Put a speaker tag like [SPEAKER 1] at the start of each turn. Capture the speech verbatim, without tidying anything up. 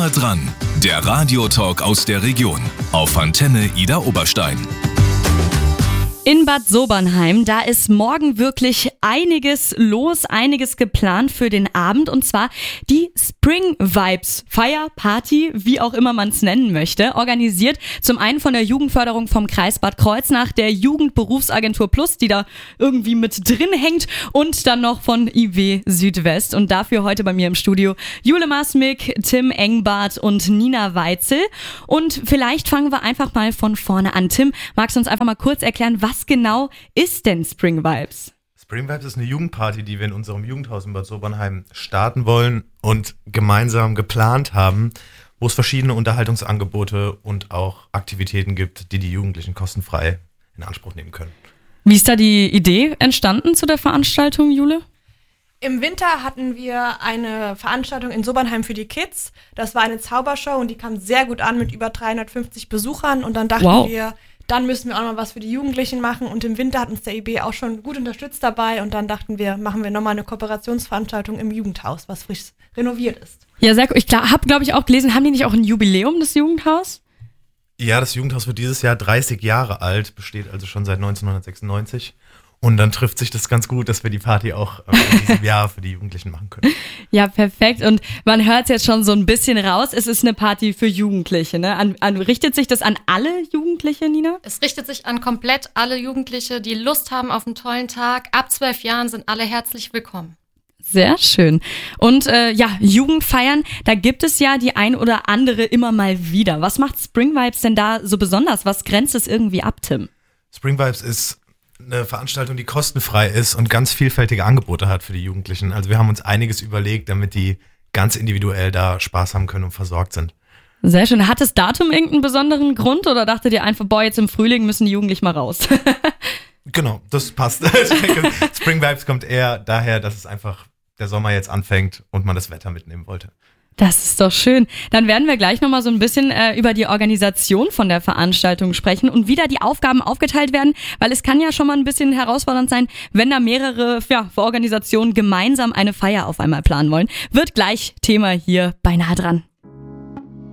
[SPEAKER 1] Nahe dran, der Radiotalk aus der Region auf Antenne Ida Oberstein.
[SPEAKER 2] In Bad Sobernheim, da ist morgen wirklich einiges los, einiges geplant für den Abend, und zwar die Spring Vibes Feier, Party, wie auch immer man es nennen möchte, organisiert zum einen von der Jugendförderung vom Kreis Bad Kreuznach, der Jugendberufsagentur Plus, die da irgendwie mit drin hängt, und dann noch von I W Südwest. Und dafür heute bei mir im Studio Jule Masmik, Tim Engbart und Nina Weitzel. Und vielleicht fangen wir einfach mal von vorne an. Tim, magst du uns einfach mal kurz erklären, was Was genau ist denn Spring Vibes?
[SPEAKER 3] Spring Vibes ist eine Jugendparty, die wir in unserem Jugendhaus in Bad Sobernheim starten wollen und gemeinsam geplant haben, wo es verschiedene Unterhaltungsangebote und auch Aktivitäten gibt, die die Jugendlichen kostenfrei in Anspruch nehmen können.
[SPEAKER 2] Wie ist da die Idee entstanden zu der Veranstaltung, Jule?
[SPEAKER 4] Im Winter hatten wir eine Veranstaltung in Sobernheim für die Kids. Das war eine Zaubershow und die kam sehr gut an mit über dreihundertfünfzig Besuchern. Und dann dachten
[SPEAKER 2] wow.
[SPEAKER 4] wir, dann müssen wir auch noch was für die Jugendlichen machen. Und im Winter hat uns der I B auch schon gut unterstützt dabei. Und dann dachten wir, machen wir nochmal eine Kooperationsveranstaltung im Jugendhaus, was frisch renoviert ist.
[SPEAKER 2] Ja, sehr cool. Ich habe, glaube ich, auch gelesen, haben die nicht auch ein Jubiläum, das Jugendhaus?
[SPEAKER 3] Ja, das Jugendhaus wird dieses Jahr dreißig Jahre alt, besteht also schon seit neunzehnhundertsechsundneunzig. Und dann trifft sich das ganz gut, dass wir die Party auch äh, in diesem Jahr für die Jugendlichen machen können.
[SPEAKER 2] Ja, perfekt. Und man hört es jetzt schon so ein bisschen raus, es ist eine Party für Jugendliche, ne? An, an, richtet sich das an alle Jugendliche, Nina?
[SPEAKER 5] Es richtet sich an komplett alle Jugendliche, die Lust haben auf einen tollen Tag. Ab zwölf Jahren sind alle herzlich willkommen.
[SPEAKER 2] Sehr schön. Und äh, ja, Jugendfeiern, da gibt es ja die ein oder andere immer mal wieder. Was macht Spring Vibes denn da so besonders? Was grenzt es irgendwie ab, Tim?
[SPEAKER 3] Spring Vibes ist eine Veranstaltung, die kostenfrei ist und ganz vielfältige Angebote hat für die Jugendlichen. Also wir haben uns einiges überlegt, damit die ganz individuell da Spaß haben können und versorgt sind.
[SPEAKER 2] Sehr schön. Hat das Datum irgendeinen besonderen Grund oder dachtet ihr einfach, boah, jetzt im Frühling müssen die Jugendlichen mal raus?
[SPEAKER 3] Genau, das passt. Spring Vibes kommt eher daher, dass es einfach der Sommer jetzt anfängt und man das Wetter mitnehmen wollte.
[SPEAKER 2] Das ist doch schön. Dann werden wir gleich nochmal so ein bisschen äh, über die Organisation von der Veranstaltung sprechen und wie da die Aufgaben aufgeteilt werden, weil es kann ja schon mal ein bisschen herausfordernd sein, wenn da mehrere ja, Organisationen gemeinsam eine Feier auf einmal planen wollen. Wird gleich Thema hier bei Nah dran.